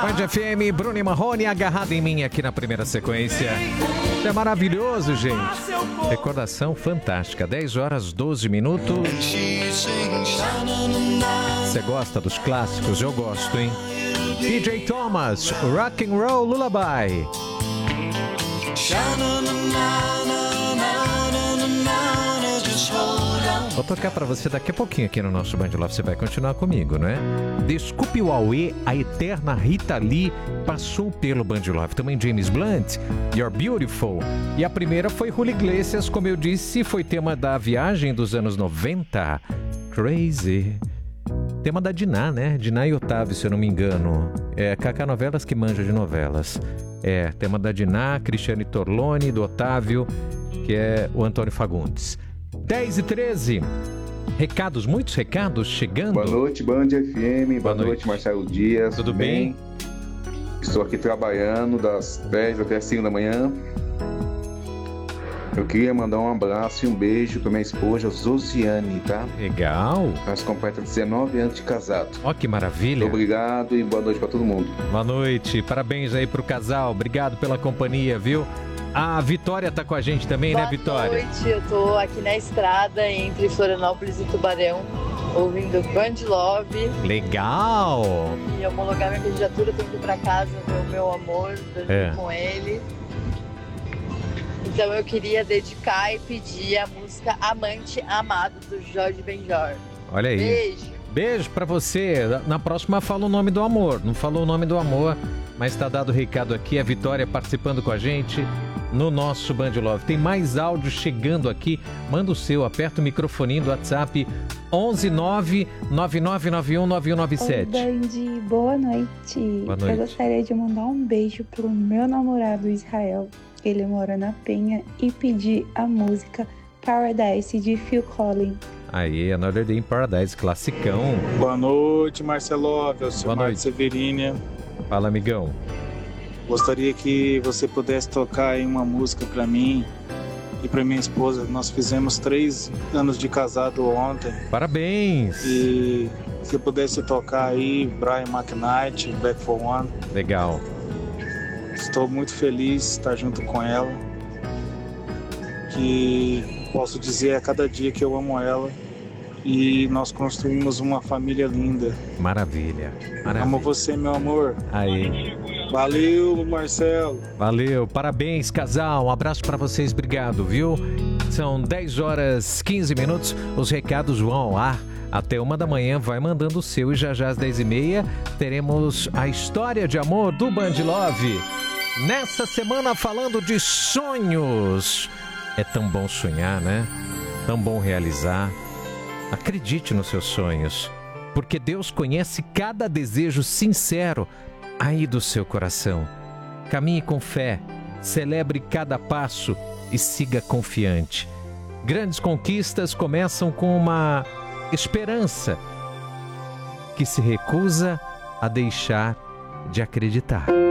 Band FM, Bruno e Marrone, agarrado em mim aqui na primeira sequência. Isso é maravilhoso, gente. Recordação fantástica. 10 horas, 12 minutos. Você gosta dos clássicos? Eu gosto, hein? DJ Thomas, Rock and Roll Lullaby. Vou tocar pra você daqui a pouquinho aqui no nosso Band Love. Você vai continuar comigo, não é? Desculpe o Aue, a eterna Rita Lee passou pelo Band Love. Também James Blunt, You're Beautiful. E a primeira foi Julio Iglesias, como eu disse, foi tema da viagem dos anos 90. Crazy. Tema da Diná, né? Diná e Otávio, se eu não me engano. É Cacá Novelas que manja de novelas. É, tema da Diná, Cristiane Torlone, do Otávio, que é o Antônio Fagundes. 10h13. Recados, muitos recados chegando. Boa noite, Band FM. Boa noite, Marcelo Dias. Tudo bem? Estou aqui trabalhando das 10 até as 5 da manhã. Eu queria mandar um abraço e um beijo para minha esposa, Zosiane, tá? Legal. Nós completamos 19 anos de casado. Ó, que maravilha. Muito obrigado e boa noite para todo mundo. Boa noite. Parabéns aí pro casal. Obrigado pela companhia, viu? A Vitória tá com a gente também, né, Vitória? Boa noite, eu tô aqui na estrada entre Florianópolis e Tubarão, ouvindo Band Love. Legal! E homologar minha candidatura, tô indo pra casa ver o meu amor, dormir com ele. Então eu queria dedicar e pedir a música Amante Amado, do Jorge Benjor. Olha aí. Beijo. Beijo pra você. Na próxima fala o nome do amor. Não falou o nome do amor, mas tá dado o recado aqui. A Vitória participando com a gente no nosso Band Love. Tem mais áudio chegando aqui. Manda o seu, aperta o microfoninho do WhatsApp 11999919197. Oi, Band, boa noite. Boa noite. Eu gostaria de mandar um beijo pro meu namorado Israel. Ele mora na Penha, e pedir a música Paradise de Phil Collins. Aí, Another Day in Paradise, classicão. Boa noite, Marcelo. Eu sou Marcos Severini. Fala, amigão. Gostaria que você pudesse tocar aí uma música pra mim e pra minha esposa. Nós fizemos 3 anos de casado ontem. Parabéns! E se pudesse tocar aí Brian McKnight, Back for One. Legal. Estou muito feliz de estar junto com ela. Que posso dizer a cada dia que eu amo ela. E nós construímos uma família linda. Maravilha. Maravilha. Amo você, meu amor. Aí. Valeu, Marcelo. Valeu. Parabéns, casal. Um abraço pra vocês. Obrigado, viu? São 10 horas 15 minutos. Os recados vão ao ar até 1 da manhã. Vai mandando o seu e já às 10h30 teremos a história de amor do Band Love. Nessa semana falando de sonhos. É tão bom sonhar, né? Tão bom realizar. Acredite nos seus sonhos, porque Deus conhece cada desejo sincero aí do seu coração. Caminhe com fé, celebre cada passo e siga confiante. Grandes conquistas começam com uma esperança que se recusa a deixar de acreditar.